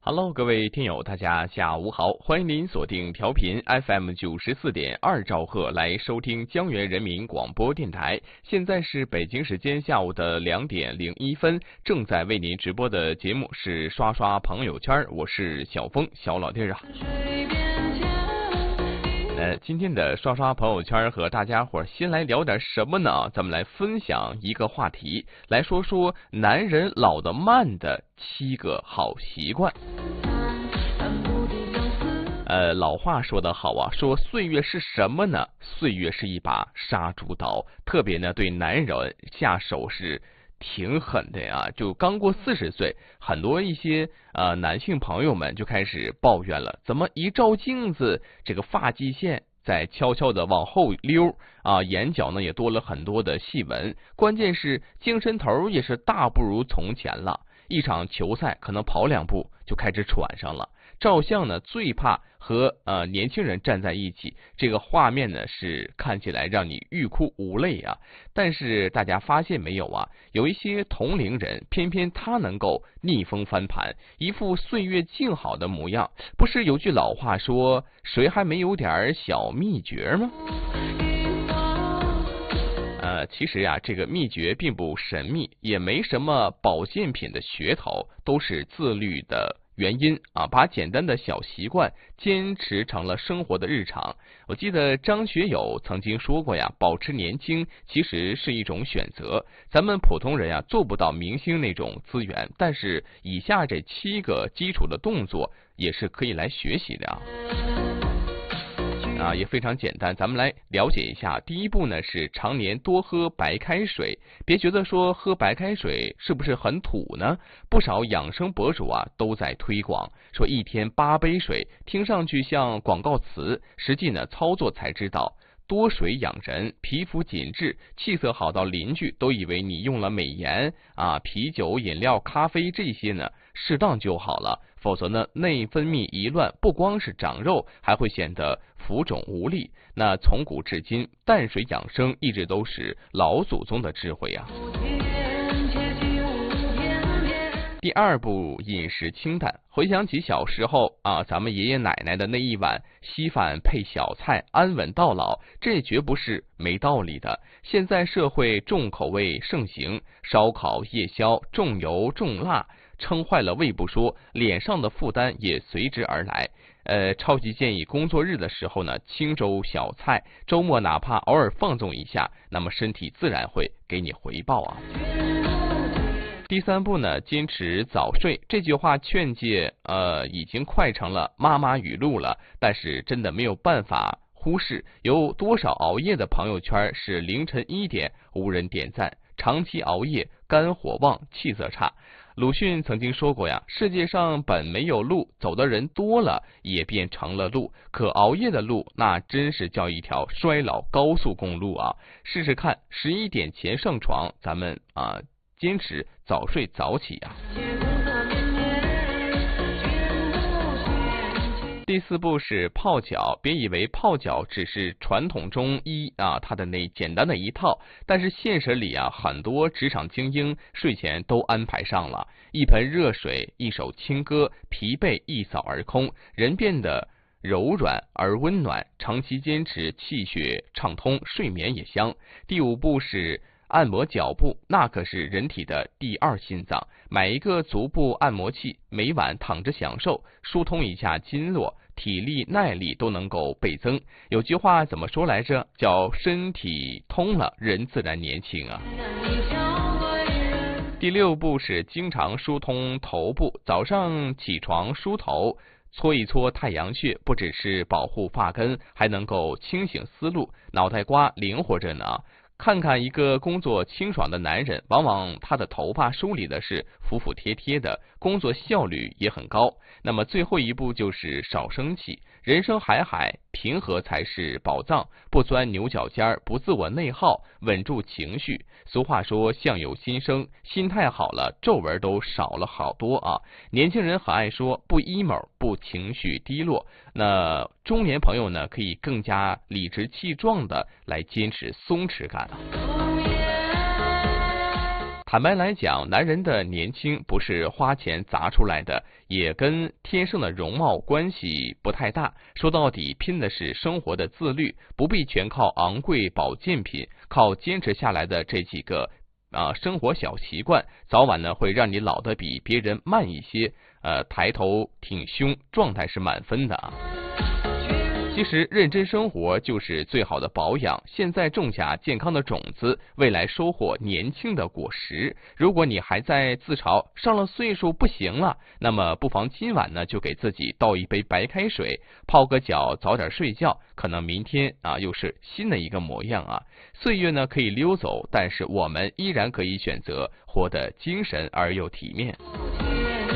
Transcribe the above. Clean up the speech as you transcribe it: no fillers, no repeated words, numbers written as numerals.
Hello，各位听友，大家下午好，欢迎您锁定调频 FM 94.2兆赫来收听江源人民广播电台。现在是北京时间下午的2点01分，正在为您直播的节目是刷刷朋友圈，我是小峰小老弟啊。今天的刷刷朋友圈和大家伙先来聊点什么呢？咱们来分享一个话题，来说说男人老得慢的7个好习惯。老话说得好啊，说岁月是什么呢？岁月是一把杀猪刀，特别呢对男人下手是挺狠的呀。就刚过40岁，很多一些男性朋友们就开始抱怨了，怎么一照镜子，这个发际线在悄悄的往后溜啊，眼角呢也多了很多的细纹，关键是精神头也是大不如从前了。一场球赛可能跑2步就开始喘上了。照相呢最怕和年轻人站在一起，这个画面呢是看起来让你欲哭无泪啊。但是大家发现没有啊，有一些同龄人偏偏他能够逆风翻盘，一副岁月静好的模样。不是有句老话说，谁还没有点小秘诀吗？其实呀，这个秘诀并不神秘，也没什么保健品的噱头，都是自律的原因啊，把简单的小习惯坚持成了生活的日常。我记得张学友曾经说过呀，保持年轻其实是一种选择。咱们普通人呀做不到明星那种资源，但是以下这7个基础的动作也是可以来学习的啊，也非常简单，咱们来了解一下。第一步呢是常年多喝白开水，别觉得说喝白开水是不是很土呢？不少养生博主啊都在推广，说1天8杯水，听上去像广告词，实际呢操作才知道。多水养人，皮肤紧致，气色好到邻居都以为你用了美颜啊！啤酒、饮料、咖啡这些呢，适当就好了，否则呢，内分泌一乱，不光是长肉，还会显得浮肿无力。那从古至今，淡水养生一直都是老祖宗的智慧啊。第2步，饮食清淡。回想起小时候啊，咱们爷爷奶奶的那一碗稀饭配小菜，安稳到老，这绝不是没道理的。现在社会重口味盛行，烧烤、夜宵，重油重辣，撑坏了胃不说，脸上的负担也随之而来。超级建议工作日的时候呢，清粥小菜，周末哪怕偶尔放纵一下，那么身体自然会给你回报啊。第3步呢，坚持早睡。这句话劝诫已经快成了妈妈语录了，但是真的没有办法忽视，有多少熬夜的朋友圈是凌晨1点无人点赞，长期熬夜肝火旺气色差。鲁迅曾经说过呀，世界上本没有路，走的人多了也变成了路，可熬夜的路那真是叫一条衰老高速公路啊。试试看，11点前上床，咱们坚持早睡早起啊。第4步是泡脚，别以为泡脚只是传统中医它的那简单的一套，但是现实里很多职场精英睡前都安排上了一盆热水，一首轻歌，疲惫一扫而空，人变得柔软而温暖，长期坚持气血畅通，睡眠也香。第5步是按摩脚部，那可是人体的第2心脏，买一个足部按摩器，每晚躺着享受，疏通一下经络，体力耐力都能够倍增。有句话怎么说来着？叫身体通了，人自然年轻啊。第6步是经常疏通头部，早上起床梳头，搓一搓太阳穴，不只是保护发根，还能够清醒思路，脑袋瓜灵活着呢。看看一个工作清爽的男人，往往他的头发梳理的是服服帖帖的，工作效率也很高。那么最后一步就是少生气，人生海海，平和才是宝藏，不钻牛角尖，不自我内耗，稳住情绪。俗话说相由心生，心态好了，皱纹都少了好多啊。年轻人很爱说不 emo， 不情绪低落，那中年朋友呢，可以更加理直气壮的来坚持松弛感。 坦白来讲，男人的年轻不是花钱砸出来的，也跟天生的容貌关系不太大。说到底，拼的是生活的自律，不必全靠昂贵保健品，靠坚持下来的这几个生活小习惯，早晚呢会让你老得比别人慢一些。抬头挺胸，状态是满分的啊。其实认真生活就是最好的保养，现在种下健康的种子，未来收获年轻的果实。如果你还在自嘲上了岁数不行了，那么不妨今晚呢就给自己倒一杯白开水，泡个脚，早点睡觉，可能明天又是新的一个模样啊。岁月呢可以溜走，但是我们依然可以选择活得精神而又体面。